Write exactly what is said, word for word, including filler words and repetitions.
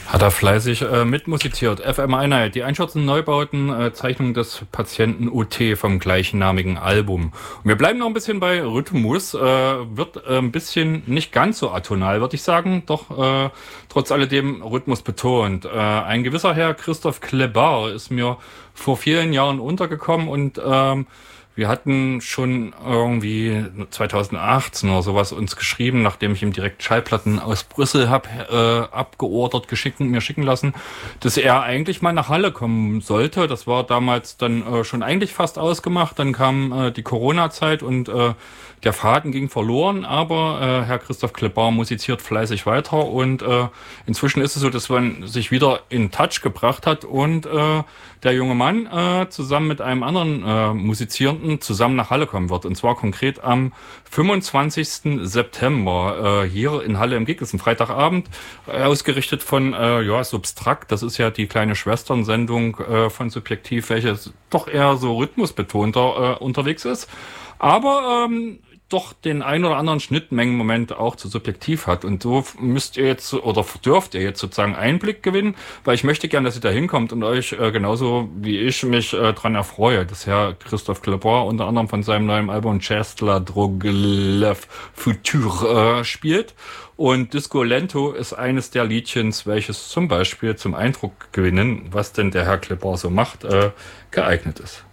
Hat er fleißig äh, mitmusiziert. F M-Einheit, die einschürzenden Neubauten, äh, Zeichnung des Patienten O T vom gleichnamigen Album. Und wir bleiben noch ein bisschen bei Rhythmus, äh, wird äh, ein bisschen nicht ganz so atonal, würde ich sagen, doch äh, trotz alledem Rhythmus betont. Äh, ein gewisser Herr Christoph Klebar ist mir vor vielen Jahren untergekommen und ähm, wir hatten schon irgendwie zweitausendachtzehn oder sowas uns geschrieben, nachdem ich ihm direkt Schallplatten aus Brüssel hab äh, abgeordert, geschickt und mir schicken lassen, dass er eigentlich mal nach Halle kommen sollte. Das war damals dann äh, schon eigentlich fast ausgemacht. Dann kam äh, die Corona-Zeit und äh, der Faden ging verloren, aber äh, Herr Christoph Klebar musiziert fleißig weiter und äh, inzwischen ist es so, dass man sich wieder in Touch gebracht hat und äh, der junge Mann äh, zusammen mit einem anderen äh, Musizierenden zusammen nach Halle kommen wird. Und zwar konkret am fünfundzwanzigsten September äh, hier in Halle im Gig. Das ist ein Freitagabend, äh, ausgerichtet von äh, ja Substrakt. Das ist ja die kleine Schwesternsendung äh, von Subjektiv, welche doch eher so rhythmusbetonter äh, unterwegs ist. Aber ähm, doch den ein oder anderen Schnittmengenmoment auch zu Subjektiv hat. Und so müsst ihr jetzt oder dürft ihr jetzt sozusagen Einblick gewinnen, weil ich möchte gerne, dass ihr da hinkommt und euch äh, genauso wie ich mich äh, dran erfreue, dass Herr Christoph Klebar unter anderem von seinem neuen Album Chestla Droglev Futur äh, spielt. Und Disco Lento ist eines der Liedchens, welches zum Beispiel zum Eindruck gewinnen, was denn der Herr Klebar so macht, äh, geeignet ist.